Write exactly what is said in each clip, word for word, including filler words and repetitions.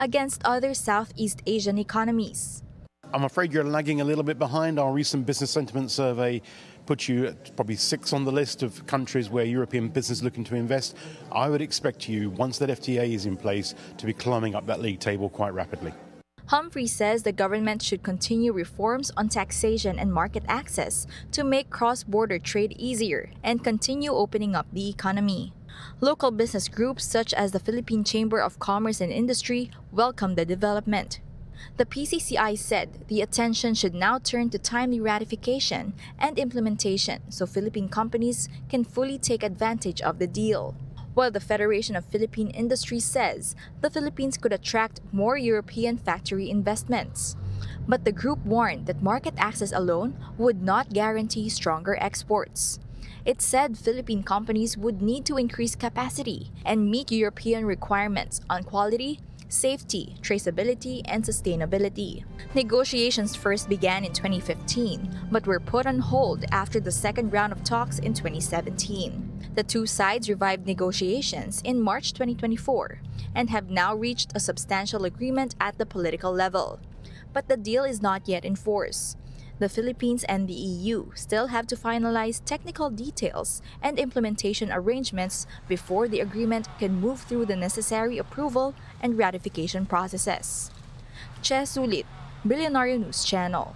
against other Southeast Asian economies. I'm afraid you're lagging a little bit behind. Our recent business sentiment survey puts you at probably six on the list of countries where European business is looking to invest. I would expect you, once that F T A is in place, to be climbing up that league table quite rapidly. Humphrey says the government should continue reforms on taxation and market access to make cross-border trade easier and continue opening up the economy. Local business groups such as the Philippine Chamber of Commerce and Industry welcome the development. The P C C I said the attention should now turn to timely ratification and implementation so Philippine companies can fully take advantage of the deal. While the Federation of Philippine Industry says the Philippines could attract more European factory investments. But the group warned that market access alone would not guarantee stronger exports. It said Philippine companies would need to increase capacity and meet European requirements on quality, safety, traceability, and sustainability. Negotiations first began in twenty fifteen, but were put on hold after the second round of talks in twenty seventeen. The two sides revived negotiations in March twenty twenty-four and have now reached a substantial agreement at the political level. But the deal is not yet in force. The Philippines and the E U still have to finalize technical details and implementation arrangements before the agreement can move through the necessary approval and ratification processes. Che Sulit, Billionaire News Channel.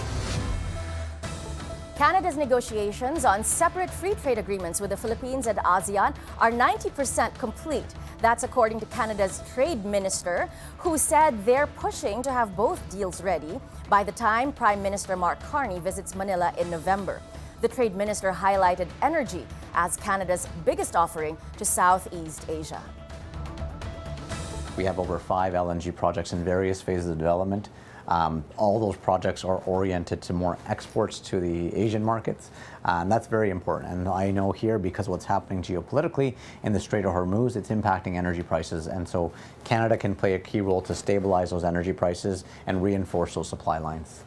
Canada's negotiations on separate free trade agreements with the Philippines and ASEAN are ninety percent complete. That's according to Canada's trade minister, who said they're pushing to have both deals ready by the time Prime Minister Mark Carney visits Manila in November. The trade minister highlighted energy as Canada's biggest offering to Southeast Asia. We have over five L N G projects in various phases of development. Um, all those projects are oriented to more exports to the Asian markets, uh, and that's very important. And I know here, because of what's happening geopolitically in the Strait of Hormuz, it's impacting energy prices, and so Canada can play a key role to stabilize those energy prices and reinforce those supply lines.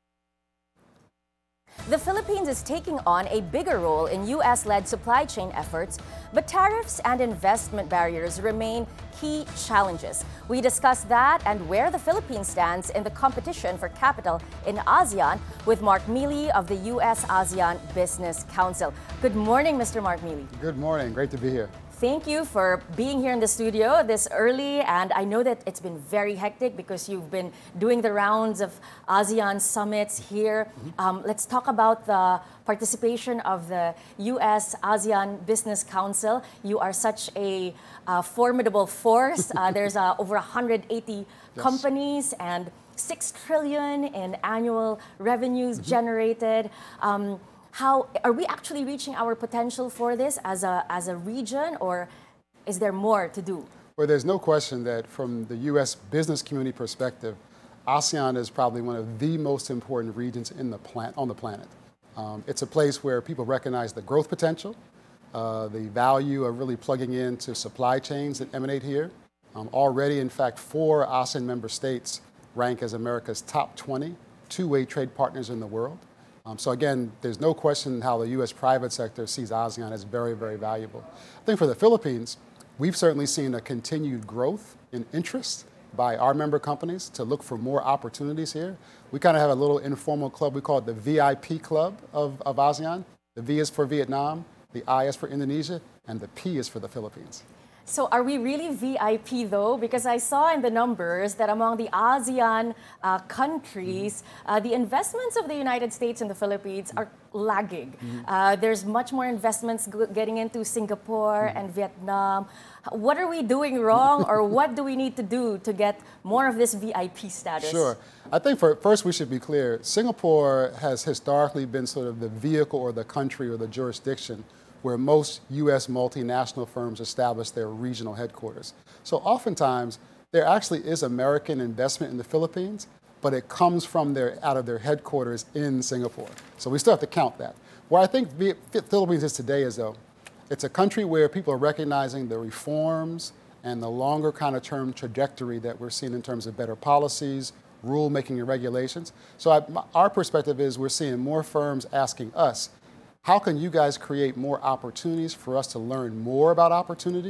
The Philippines is taking on a bigger role in U S-led supply chain efforts, but tariffs and investment barriers remain key challenges. We discuss that and where the Philippines stands in the competition for capital in ASEAN with Mark Mealy of the U S ASEAN Business Council. Good morning, Mister Mark Mealy. Good morning. Great to be here. Thank you for being here in the studio this early, and I know that it's been very hectic because you've been doing the rounds of ASEAN summits here. Mm-hmm. Um, let's talk about the participation of the U S ASEAN Business Council. You are such a uh, formidable force. Uh, there's uh, over one hundred eighty yes. companies and six trillion in annual revenues mm-hmm. generated. Um, How are we actually reaching our potential for this as a as a region, or is there more to do? Well, there's no question that from the U S business community perspective, ASEAN is probably one of the most important regions in the plant on the planet. Um, it's a place where people recognize the growth potential, uh, the value of really plugging into supply chains that emanate here. Um, already, in fact, four ASEAN member states rank as America's top twenty two-way trade partners in the world. Um, so again, there's no question how the U S private sector sees ASEAN as very, very valuable. I think for the Philippines, we've certainly seen a continued growth in interest by our member companies to look for more opportunities here. We kind of have a little informal club. We call it the V I P club of, of ASEAN. The V is for Vietnam, the I is for Indonesia, and the P is for the Philippines. So are we really V I P though? Because I saw in the numbers that among the ASEAN uh, countries, uh, the investments of the United States and the Philippines are lagging. Mm-hmm. uh, there's much more investments g- getting into Singapore mm-hmm. and Vietnam. What are we doing wrong, or what do we need to do to get more of this V I P status? Sure. I think for, first we should be clear, Singapore has historically been sort of the vehicle or the country or the jurisdiction where most U S multinational firms establish their regional headquarters. So oftentimes, there actually is American investment in the Philippines, but it comes from their, out of their headquarters in Singapore. So we still have to count that. Where I think the Philippines is today is, though, it's a country where people are recognizing the reforms and the longer kind of term trajectory that we're seeing in terms of better policies, rulemaking and regulations. So I, our perspective is we're seeing more firms asking us, how can you guys create more opportunities for us to learn more about opportunities,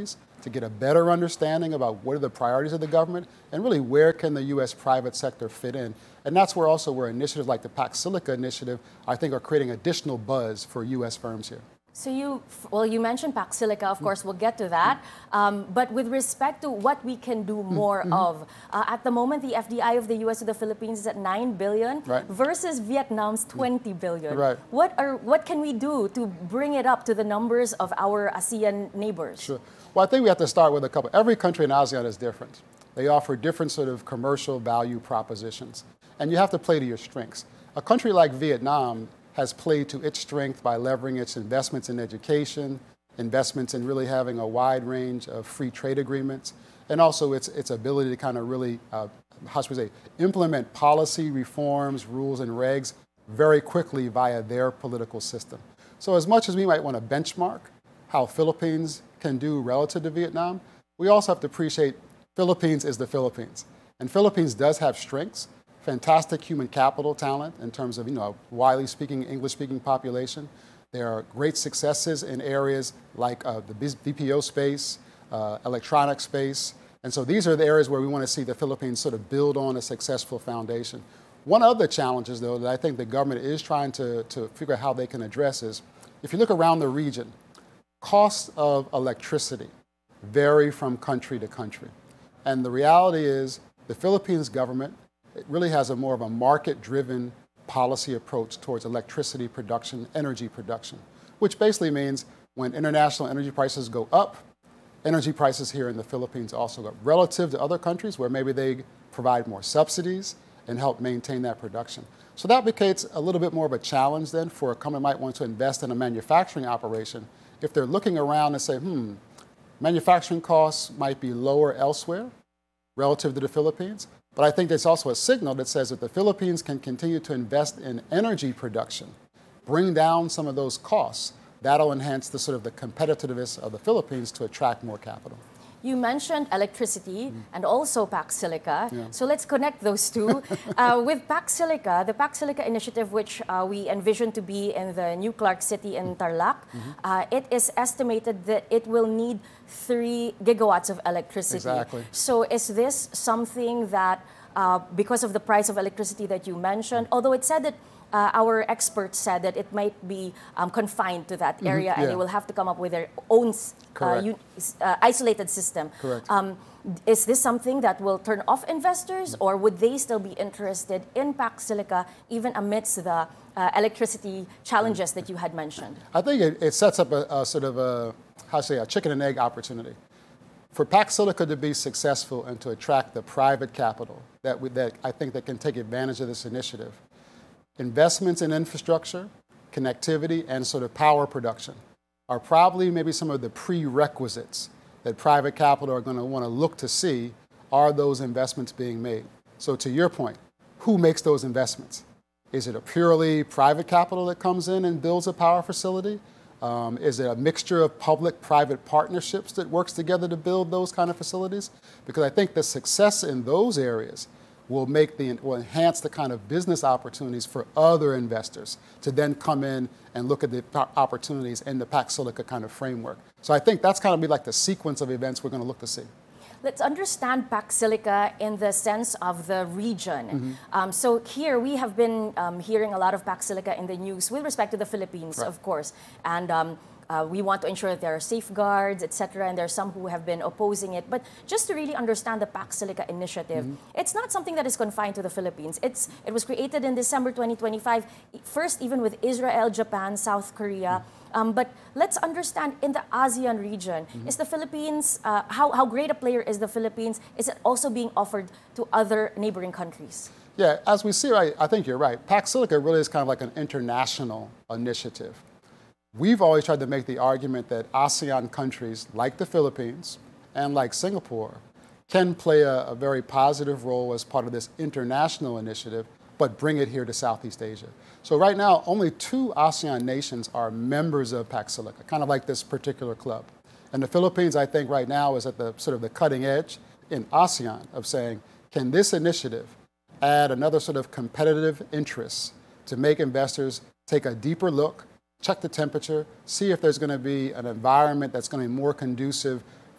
to get a better understanding about what are the priorities of the government and really where can the U S private sector fit in. And that's where also where initiatives like the Pax Silica initiative, I think, are creating additional buzz for U S firms here. So you, well, you mentioned Pax Silica, of course, we'll get to that. Um, but with respect to what we can do more mm-hmm. of, uh, at the moment, the F D I of the U S to the Philippines is at nine billion right. versus Vietnam's twenty billion. Right. What are what can we do to bring it up to the numbers of our ASEAN neighbors? Sure. Well, I think we have to start with a couple. Every country in ASEAN is different. They offer different sort of commercial value propositions, and you have to play to your strengths. A country like Vietnam has played to its strength by leveraging its investments in education, investments in really having a wide range of free trade agreements, and also its, its ability to kind of really, uh, how should we say, implement policy reforms, rules, and regs very quickly via their political system. So as much as we might want to benchmark how Philippines can do relative to Vietnam, we also have to appreciate Philippines is the Philippines. And Philippines does have strengths. Fantastic human capital talent in terms of, you know, widely speaking, English-speaking population. There are great successes in areas like uh, the B P O space, uh, electronic space. And so these are the areas where we want to see the Philippines sort of build on a successful foundation. One of the challenges, though, that I think the government is trying to, to figure out how they can address is, if you look around the region, costs of electricity vary from country to country. And the reality is the Philippines government, it really has a more of a market-driven policy approach towards electricity production, energy production, which basically means when international energy prices go up, energy prices here in the Philippines also go up relative to other countries where maybe they provide more subsidies and help maintain that production. So that becomes a little bit more of a challenge then for a company might want to invest in a manufacturing operation if they're looking around and say, hmm, manufacturing costs might be lower elsewhere relative to the Philippines. But I think there's also a signal that says that the Philippines can continue to invest in energy production, bring down some of those costs. That'll enhance the sort of the competitiveness of the Philippines to attract more capital. You mentioned electricity mm. and also Pax Silica. Yeah. So let's connect those two. uh, with Pax Silica, the Pax Silica initiative, which uh, we envision to be in the new Clark City in Tarlac, mm-hmm. uh, it is estimated that it will need three gigawatts of electricity. Exactly. So is this something that, uh, because of the price of electricity that you mentioned, mm. although it said that Uh, our experts said that it might be um, confined to that area mm-hmm, yeah. and they will have to come up with their own uh, un- uh, isolated system. Correct. Um, is this something that will turn off investors, or would they still be interested in Pax Silica even amidst the uh, electricity challenges that you had mentioned? I think it, it sets up a, a sort of a, how to say, a chicken and egg opportunity. For Pax Silica to be successful and to attract the private capital that, we, that I think that can take advantage of this initiative, investments in infrastructure, connectivity, and sort of power production are probably maybe some of the prerequisites that private capital are going to want to look to see, are those investments being made? So to your point, who makes those investments? Is it a purely private capital that comes in and builds a power facility? Um, is it a mixture of public-private partnerships that works together to build those kind of facilities? Because I think the success in those areas will make the will enhance the kind of business opportunities for other investors to then come in and look at the opportunities in the Pax Silica kind of framework. So I think that's kind of be like the sequence of events we're going to look to see. Let's understand Pax Silica in the sense of the region. Mm-hmm. Um, so here we have been um, hearing a lot of Pax Silica in the news with respect to the Philippines, right. of course, and um, Uh, we want to ensure that there are safeguards, et cetera, and there are some who have been opposing it. But just to really understand the Pax Silica initiative, mm-hmm. it's not something that is confined to the Philippines. It's It was created in December twenty twenty-five, first even with Israel, Japan, South Korea. Mm-hmm. Um, but let's understand, in the ASEAN region, mm-hmm. is the Philippines, uh, how, how great a player is the Philippines? Is it also being offered to other neighboring countries? Yeah, as we see, right, I think you're right. Pax Silica really is kind of like an international initiative. We've always tried to make the argument that ASEAN countries like the Philippines and like Singapore can play a, a very positive role as part of this international initiative, but bring it here to Southeast Asia. So right now, only two ASEAN nations are members of Pax Silica, kind of like this particular club. And the Philippines, I think right now, is at the sort of the cutting edge in ASEAN of saying, can this initiative add another sort of competitive interest to make investors take a deeper look, check the temperature, see if there's going to be an environment that's going to be more conducive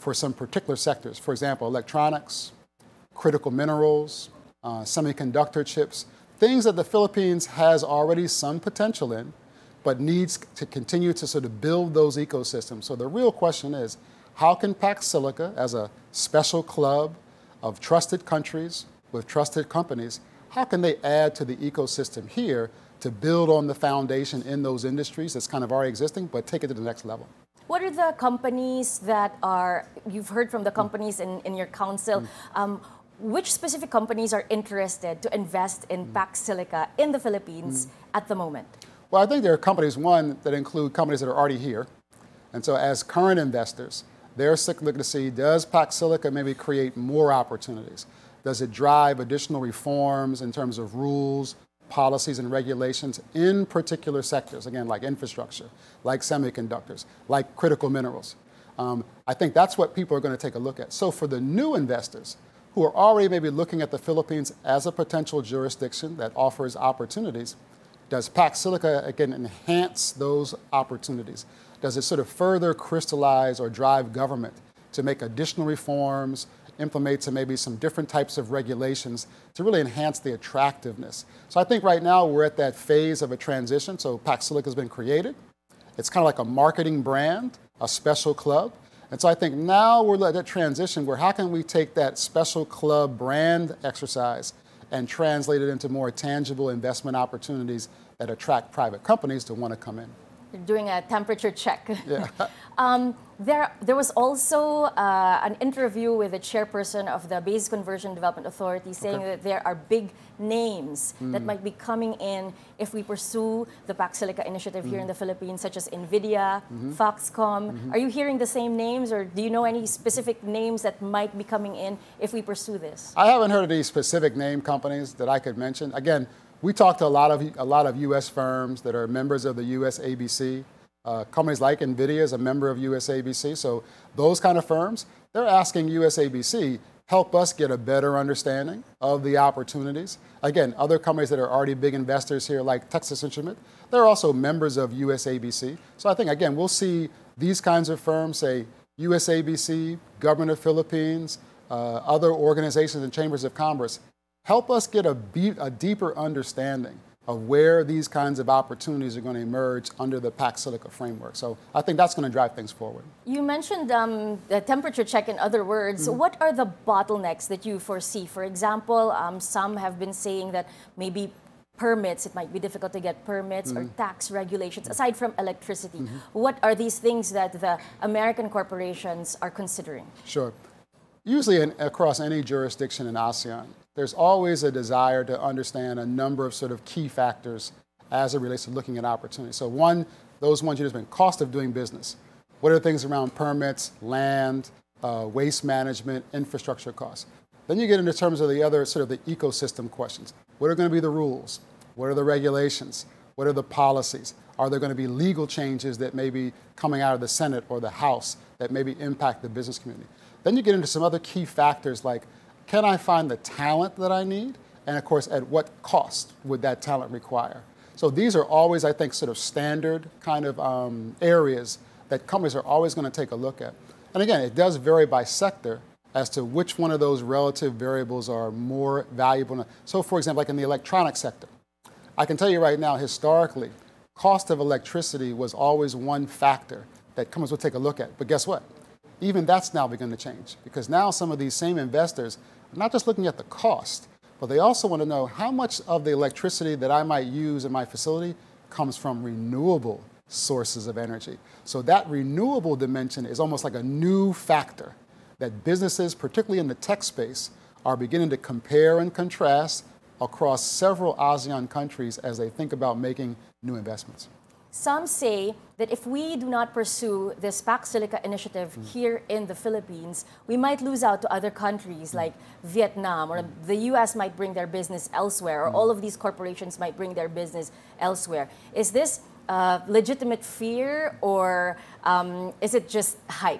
for some particular sectors. For example, electronics, critical minerals, uh, semiconductor chips, things that the Philippines has already some potential in, but needs to continue to sort of build those ecosystems. So the real question is, how can Pax Silica, as a special club of trusted countries with trusted companies, how can they add to the ecosystem here to build on the foundation in those industries that's kind of already existing, but take it to the next level? What are the companies that are, you've heard from the companies in, in your council, mm. um, which specific companies are interested to invest in mm. Pax Silica in the Philippines mm. at the moment? Well, I think there are companies, one, that include companies that are already here. And so as current investors, they're looking to see, does Pax Silica maybe create more opportunities? Does it drive additional reforms in terms of rules, policies, and regulations in particular sectors, again, like infrastructure, like semiconductors, like critical minerals? Um, I think that's what people are going to take a look at. So for the new investors who are already maybe looking at the Philippines as a potential jurisdiction that offers opportunities, does Pax Silica, again, enhance those opportunities? Does it sort of further crystallize or drive government to make additional reforms, implement some, maybe some different types of regulations to really enhance the attractiveness? So I think right now we're at that phase of a transition. So Pax Silica has been created. It's kind of like a marketing brand, a special club. And so I think now we're at that transition where how can we take that special club brand exercise and translate it into more tangible investment opportunities that attract private companies to want to come in. You're doing a temperature check. Yeah. um, there, there was also uh, an interview with the chairperson of the Base Conversion Development Authority saying okay. that there are big names mm. that might be coming in if we pursue the Pax Silica initiative mm. here in the Philippines, such as NVIDIA, mm-hmm. Foxconn. Mm-hmm. Are you hearing the same names, or do you know any specific names that might be coming in if we pursue this? I haven't heard of any specific name companies that I could mention. Again, we talk to a lot of a lot of U S firms that are members of the U S A B C. Uh, companies like NVIDIA is a member of U S A B C. So those kind of firms, they're asking U S A B C, help us get a better understanding of the opportunities. Again, other companies that are already big investors here, like Texas Instrument, they're also members of U S A B C. So I think, again, we'll see these kinds of firms, say U S A B C, Government of Philippines, uh, other organizations and chambers of commerce, help us get a, be- a deeper understanding of where these kinds of opportunities are going to emerge under the Pax Silica framework. So I think that's going to drive things forward. You mentioned um, the temperature check, in other words. Mm-hmm. What are the bottlenecks that you foresee? For example, um, some have been saying that maybe permits, it might be difficult to get permits mm-hmm. or tax regulations, aside from electricity. Mm-hmm. What are these things that the American corporations are considering? Sure. Usually in, across any jurisdiction in ASEAN, there's always a desire to understand a number of sort of key factors as it relates to looking at opportunities. So one, those ones you just mentioned, cost of doing business. What are the things around permits, land, uh, waste management, infrastructure costs? Then you get into terms of the other sort of the ecosystem questions. What are going to be the rules? What are the regulations? What are the policies? Are there going to be legal changes that may be coming out of the Senate or the House that maybe impact the business community? Then you get into some other key factors like, can I find the talent that I need? And of course, at what cost would that talent require? So these are always, I think, sort of standard kind of um, areas that companies are always going to take a look at. And again, it does vary by sector as to which one of those relative variables are more valuable. So for example, like in the electronic sector, I can tell you right now, historically, cost of electricity was always one factor that companies would take a look at. But guess what? Even that's now begun to change, because now some of these same investors are not just looking at the cost, but they also want to know how much of the electricity that I might use in my facility comes from renewable sources of energy. So that renewable dimension is almost like a new factor that businesses, particularly in the tech space, are beginning to compare and contrast across several ASEAN countries as they think about making new investments. Some say that if we do not pursue this Pax Silica initiative mm. here in the Philippines, we might lose out to other countries mm. like Vietnam, or mm. the U S might bring their business elsewhere, or mm. all of these corporations might bring their business elsewhere. Is this a legitimate fear, or um, is it just hype?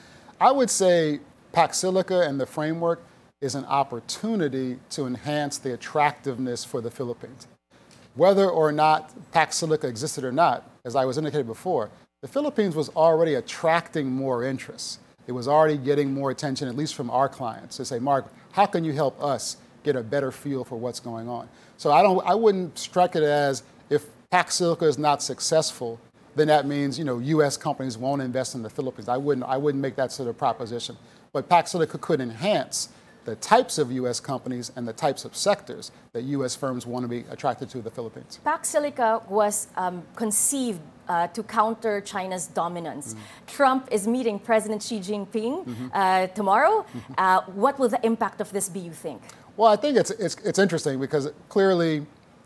I would say Pax Silica and the framework is an opportunity to enhance the attractiveness for the Philippines. Whether or not Pax Silica existed or not, as I was indicated before, the Philippines was already attracting more interest. it was already getting more attention, at least from our clients, to say, Mark, how can you help us get a better feel for what's going on? So I don't, I wouldn't strike it as if Pac Silica is not successful, then that means, you know, U S companies won't invest in the Philippines. I wouldn't, I wouldn't make that sort of proposition. But Pac Silica could enhance the types of U S companies and the types of sectors that U S firms want to be attracted to the Philippines. Pac Silica was um, conceived uh, to counter China's dominance. Mm-hmm. Trump is meeting President Xi Jinping mm-hmm. uh, tomorrow. Mm-hmm. Uh, what will the impact of this be, you think? Well, I think it's, it's, it's interesting because clearly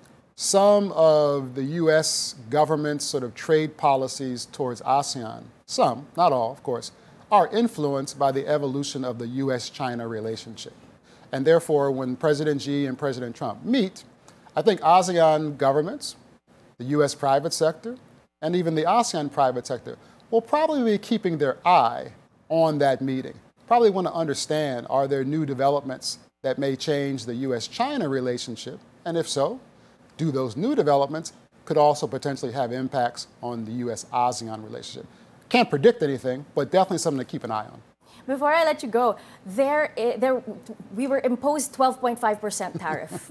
some of the U S government's sort of trade policies towards ASEAN, some, not all, of course, are influenced by the evolution of the U S China relationship. And therefore, when President Xi and President Trump meet, I think ASEAN governments, the U S private sector, and even the ASEAN private sector will probably be keeping their eye on that meeting. Probably want to understand, are there new developments that may change the U S China relationship? And if so, do those new developments could also potentially have impacts on the U S ASEAN relationship? Can't predict anything, but definitely something to keep an eye on. Before I let you go, there, there, we were imposed twelve point five percent tariff.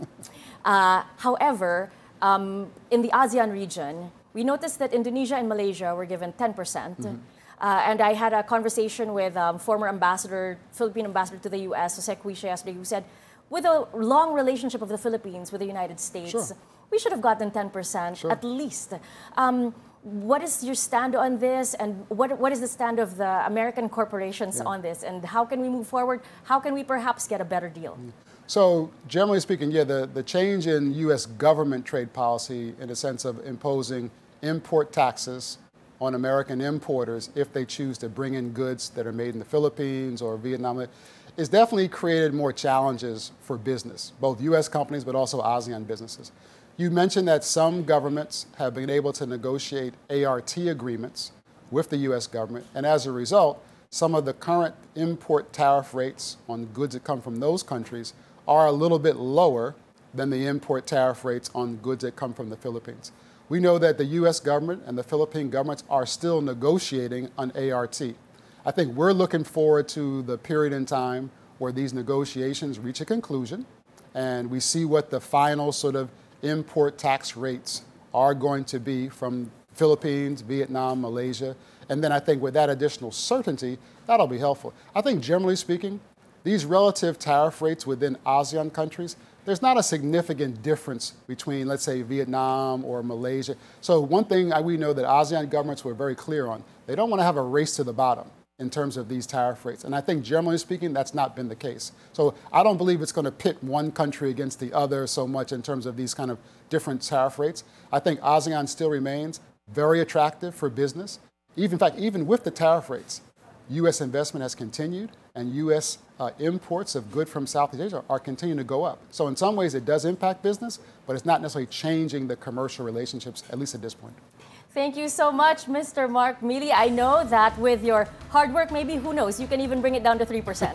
uh, however, um, in the ASEAN region, we noticed that Indonesia and Malaysia were given ten percent. Mm-hmm. Uh, and I had a conversation with um, former ambassador, Philippine ambassador to the U S, Jose Cuixa, yesterday, who said, with a long relationship of the Philippines with the United States, sure. we should have gotten ten percent sure. at least. Um, What is your stand on this, and what, what is the stand of the American corporations yeah. on this, and how can we move forward? How can we perhaps get a better deal? So generally speaking, yeah, the, the change in U S government trade policy in the sense of imposing import taxes on American importers if they choose to bring in goods that are made in the Philippines or Vietnam is definitely created more challenges for business, both U S companies but also ASEAN businesses. You mentioned that some governments have been able to negotiate A R T agreements with the U S government, and as a result, some of the current import tariff rates on goods that come from those countries are a little bit lower than the import tariff rates on goods that come from the Philippines. We know that the U S government and the Philippine governments are still negotiating on A R T. I think we're looking forward to the period in time where these negotiations reach a conclusion, and we see what the final sort of import tax rates are going to be from Philippines, Vietnam, Malaysia. And then I think with that additional certainty, that'll be helpful. I think generally speaking, these relative tariff rates within ASEAN countries, there's not a significant difference between, let's say, Vietnam or Malaysia. So one thing we know that ASEAN governments were very clear on, they don't want to have a race to the bottom in terms of these tariff rates. And I think generally speaking, that's not been the case. So I don't believe it's going to pit one country against the other so much in terms of these kind of different tariff rates. I think ASEAN still remains very attractive for business. Even, in fact, even with the tariff rates, U S investment has continued, and U S uh, imports of goods from Southeast Asia are continuing to go up. So in some ways it does impact business, but it's not necessarily changing the commercial relationships, at least at this point. Thank you so much, Mister Mark Milley. I know that with your hard work, maybe, who knows, you can even bring it down to three percent.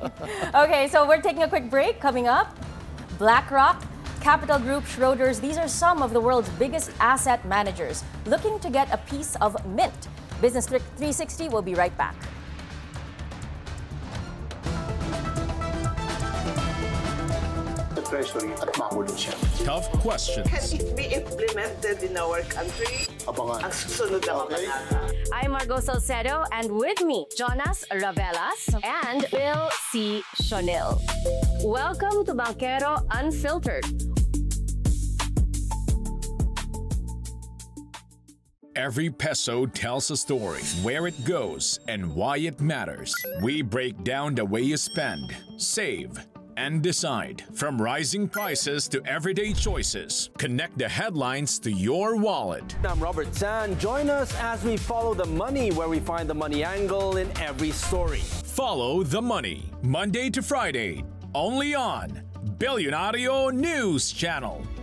Okay, so we're taking a quick break. Coming up, BlackRock, Capital Group, Schroders, these are some of the world's biggest asset managers looking to get a piece of Mint. Business three sixty will be right back. Treasury at mahulog siya. Tough questions. Can it be implemented in our country? Abangan. Ang susunod na Okay. I'm Margot Salcedo, and with me, Jonas Ravelas and Bill C. Shonil. Welcome to Banquero Unfiltered. Every peso tells a story, where it goes, and why it matters. We break down the way you spend, save, and decide. From rising prices to everyday choices, connect the headlines to your wallet. I'm Robert San. Join us as we follow the money, where we find the money angle in every story. Follow the money, Monday to Friday, only on Billionario News Channel.